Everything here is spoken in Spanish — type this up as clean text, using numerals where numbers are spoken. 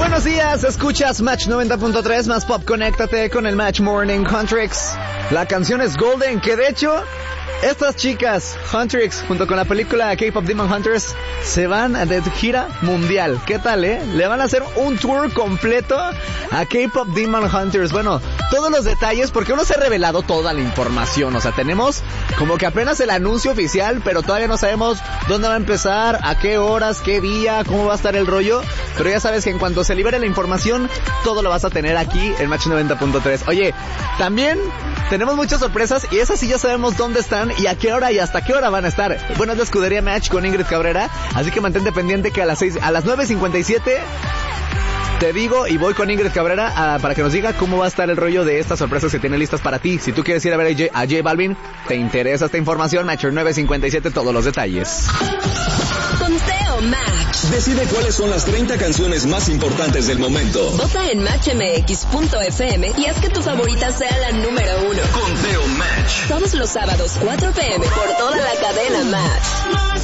Buenos días, escuchas Match 90.3, más pop, conéctate con el Match Morning Huntrix. La canción es Golden, que de hecho, estas chicas, Huntrix, junto con la película K-Pop Demon Hunters, se van de gira mundial. ¿Qué tal, Le van a hacer un tour completo a K-Pop Demon Hunters. Bueno, todos los detalles, porque no se ha revelado toda la información. O sea, tenemos como que apenas el anuncio oficial, pero todavía no sabemos dónde va a empezar, a qué horas, qué día, cómo va a estar el rollo. Pero ya sabes que en cuanto se libere la información, todo lo vas a tener aquí en Match 90.3. Oye, también tenemos muchas sorpresas y esas sí ya sabemos dónde están y a qué hora y hasta qué hora van a estar. Bueno, es la escudería Match con Ingrid Cabrera, así que mantente pendiente que a las 9:57 te digo y voy con Ingrid Cabrera para que nos diga cómo va a estar el rollo de estas sorpresas que tiene listas para ti. Si tú quieres ir a ver a J Balvin, te interesa esta información, Matcher 9:57, todos los detalles. Conteo Match. Decide cuáles son las 30 canciones más importantes del momento. Vota en matchmx.fm y haz que tu favorita sea la número 1. Conteo Match. Todos los sábados, 4 p.m. por toda la cadena Match.